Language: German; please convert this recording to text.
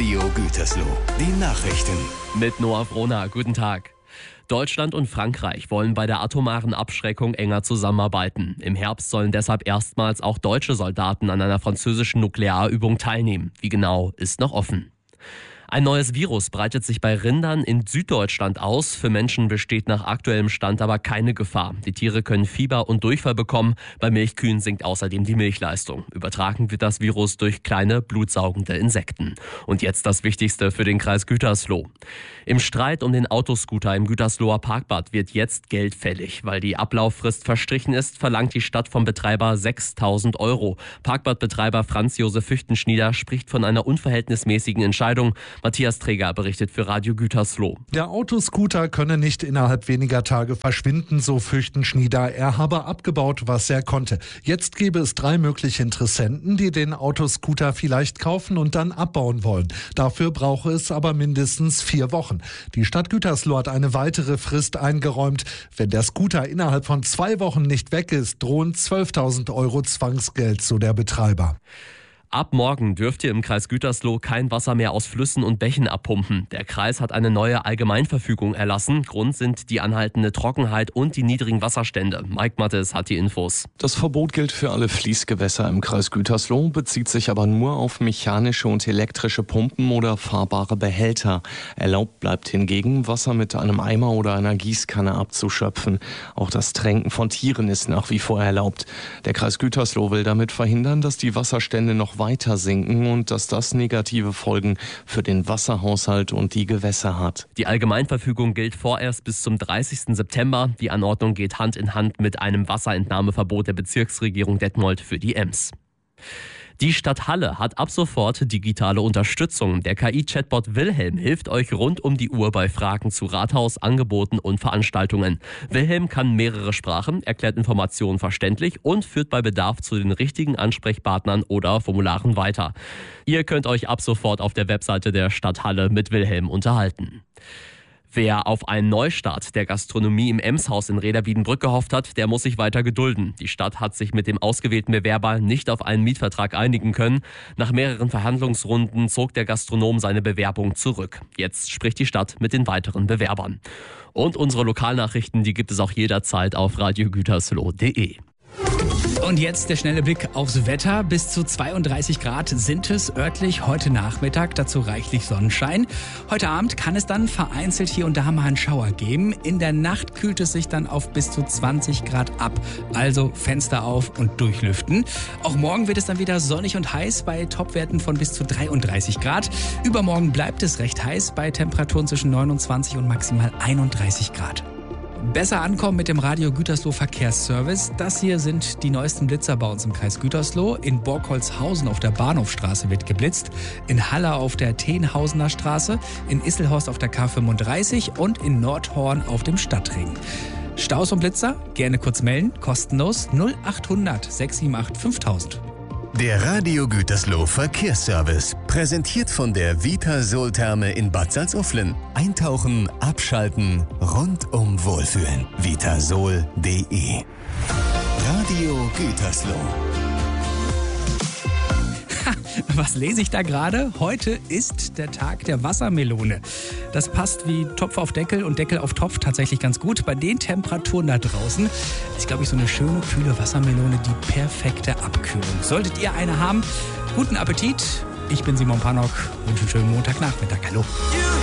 Radio Gütersloh. Die Nachrichten. Mit Noah Vrona, guten Tag. Deutschland und Frankreich wollen bei der atomaren Abschreckung enger zusammenarbeiten. Im Herbst sollen deshalb erstmals auch deutsche Soldaten an einer französischen Nuklearübung teilnehmen. Wie genau, ist noch offen. Ein neues Virus breitet sich bei Rindern in Süddeutschland aus. Für Menschen besteht nach aktuellem Stand aber keine Gefahr. Die Tiere können Fieber und Durchfall bekommen. Bei Milchkühen sinkt außerdem die Milchleistung. Übertragen wird das Virus durch kleine, blutsaugende Insekten. Und jetzt das Wichtigste für den Kreis Gütersloh. Im Streit um den Autoscooter im Gütersloher Parkbad wird jetzt Geld fällig. Weil die Ablauffrist verstrichen ist, verlangt die Stadt vom Betreiber 6.000 €. Parkbadbetreiber Franz Josef Füchtenschnieder spricht von einer unverhältnismäßigen Entscheidung. Matthias Träger berichtet für Radio Gütersloh. Der Autoscooter könne nicht innerhalb weniger Tage verschwinden, so Füchtenschnieder. Er habe abgebaut, was er konnte. Jetzt gäbe es 3 mögliche Interessenten, die den Autoscooter vielleicht kaufen und dann abbauen wollen. Dafür brauche es aber mindestens 4 Wochen. Die Stadt Gütersloh hat eine weitere Frist eingeräumt. Wenn der Scooter innerhalb von 2 Wochen nicht weg ist, drohen 12.000 € Zwangsgeld, so der Betreiber. Ab morgen dürft ihr im Kreis Gütersloh kein Wasser mehr aus Flüssen und Bächen abpumpen. Der Kreis hat eine neue Allgemeinverfügung erlassen. Grund sind die anhaltende Trockenheit und die niedrigen Wasserstände. Mike Mattes hat die Infos. Das Verbot gilt für alle Fließgewässer im Kreis Gütersloh, bezieht sich aber nur auf mechanische und elektrische Pumpen oder fahrbare Behälter. Erlaubt bleibt hingegen, Wasser mit einem Eimer oder einer Gießkanne abzuschöpfen. Auch das Tränken von Tieren ist nach wie vor erlaubt. Der Kreis Gütersloh will damit verhindern, dass die Wasserstände noch weiter sinken und dass das negative Folgen für den Wasserhaushalt und die Gewässer hat. Die Allgemeinverfügung gilt vorerst bis zum 30. September. Die Anordnung geht Hand in Hand mit einem Wasserentnahmeverbot der Bezirksregierung Detmold für die Ems. Die Stadt Halle hat ab sofort digitale Unterstützung. Der KI-Chatbot Wilhelm hilft euch rund um die Uhr bei Fragen zu Rathaus, Angeboten und Veranstaltungen. Wilhelm kann mehrere Sprachen, erklärt Informationen verständlich und führt bei Bedarf zu den richtigen Ansprechpartnern oder Formularen weiter. Ihr könnt euch ab sofort auf der Webseite der Stadt Halle mit Wilhelm unterhalten. Wer auf einen Neustart der Gastronomie im Emshaus in Rehder-Wiedenbrück gehofft hat, der muss sich weiter gedulden. Die Stadt hat sich mit dem ausgewählten Bewerber nicht auf einen Mietvertrag einigen können. Nach mehreren Verhandlungsrunden zog der Gastronom seine Bewerbung zurück. Jetzt spricht die Stadt mit den weiteren Bewerbern. Und unsere Lokalnachrichten, die gibt es auch jederzeit auf radiogütersloh.de. Und jetzt der schnelle Blick aufs Wetter. Bis zu 32 Grad sind es örtlich heute Nachmittag, dazu reichlich Sonnenschein. Heute Abend kann es dann vereinzelt hier und da mal einen Schauer geben. In der Nacht kühlt es sich dann auf bis zu 20 Grad ab. Also Fenster auf und durchlüften. Auch morgen wird es dann wieder sonnig und heiß bei Topwerten von bis zu 33 Grad. Übermorgen bleibt es recht heiß bei Temperaturen zwischen 29 und maximal 31 Grad. Besser ankommen mit dem Radio Gütersloh Verkehrsservice. Das hier sind die neuesten Blitzer bei uns im Kreis Gütersloh. In Borkholzhausen auf der Bahnhofstraße wird geblitzt, in Halle auf der Tenhausener Straße, in Isselhorst auf der K35 und in Nordhorn auf dem Stadtring. Staus und Blitzer? Gerne kurz melden, kostenlos 0800 678 5000. Der Radio Gütersloh Verkehrsservice. Präsentiert von der Vitasol-Therme in Bad Salzuflen. Eintauchen, abschalten, rundum wohlfühlen. Vitasol.de. Radio Gütersloh. Was lese ich da gerade? Heute ist der Tag der Wassermelone. Das passt wie Topf auf Deckel und Deckel auf Topf tatsächlich ganz gut. Bei den Temperaturen da draußen ist, glaube ich, so eine schöne, kühle Wassermelone die perfekte Abkühlung. Solltet ihr eine haben, guten Appetit. Ich bin Simon Pannock, wünsche einen schönen Montagnachmittag. Hallo.